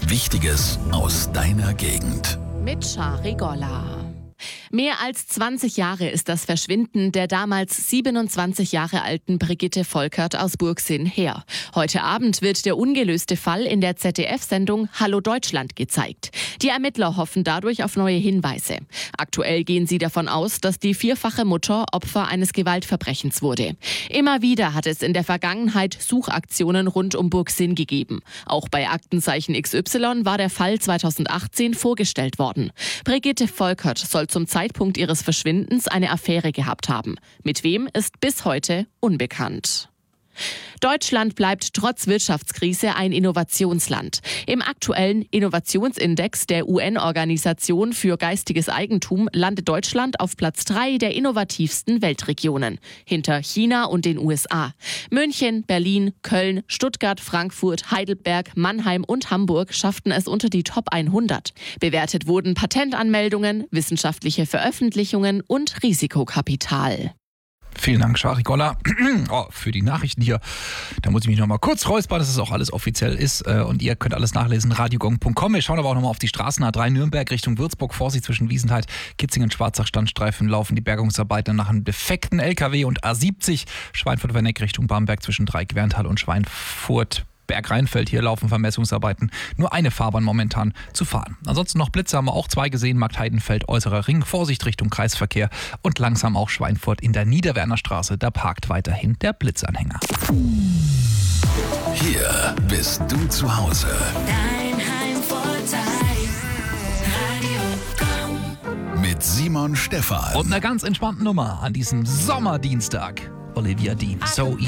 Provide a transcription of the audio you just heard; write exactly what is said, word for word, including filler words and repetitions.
Wichtiges aus deiner Gegend. Mit Shari Golla. Mehr als zwanzig Jahre ist das Verschwinden der damals siebenundzwanzig Jahre alten Brigitte Volkert aus Burgsinn her. Heute Abend wird der ungelöste Fall in der Z D F-Sendung Hallo Deutschland gezeigt. Die Ermittler hoffen dadurch auf neue Hinweise. Aktuell gehen sie davon aus, dass die vierfache Mutter Opfer eines Gewaltverbrechens wurde. Immer wieder hat es in der Vergangenheit Suchaktionen rund um Burgsinn gegeben. Auch bei Aktenzeichen X Y war der Fall zweitausendachtzehn vorgestellt worden. Brigitte Volkert soll zum Zeitpunkt ihres Verschwindens eine Affäre gehabt haben. Mit wem ist bis heute unbekannt. Deutschland bleibt trotz Wirtschaftskrise ein Innovationsland. Im aktuellen Innovationsindex der U N-Organisation für geistiges Eigentum landet Deutschland auf Platz drei der innovativsten Weltregionen, hinter China und den U S A. München, Berlin, Köln, Stuttgart, Frankfurt, Heidelberg, Mannheim und Hamburg schafften es unter die Top hundert. Bewertet wurden Patentanmeldungen, wissenschaftliche Veröffentlichungen und Risikokapital. Vielen Dank, Shari Golla, oh, für die Nachrichten hier. Da muss ich mich noch mal kurz räuspern, dass es auch alles offiziell ist. Und ihr könnt alles nachlesen, radiogong punkt com. Wir schauen aber auch noch mal auf die Straßen A drei Nürnberg Richtung Würzburg. Vorsicht zwischen Wiesenthal, Kitzingen, Schwarzach, Standstreifen laufen die Bergungsarbeiter nach einem defekten L K W und A siebzig Schweinfurt-Werneck Richtung Bamberg zwischen Dreieck-Werntal und Schweinfurt. Berg-Rheinfeld, hier laufen Vermessungsarbeiten. Nur eine Fahrbahn momentan zu fahren. Ansonsten noch Blitze haben wir auch zwei gesehen. Markt Heidenfeld, Äußerer Ring, Vorsicht Richtung Kreisverkehr und langsam auch Schweinfurt in der Niederwerner Straße. Da parkt weiterhin der Blitzanhänger. Hier bist du zu Hause. Dein Heimvorteil. Radio Gong. Mit Simon Stephan. Und einer ganz entspannten Nummer an diesem Sommerdienstag. Olivia Dean, So Easy.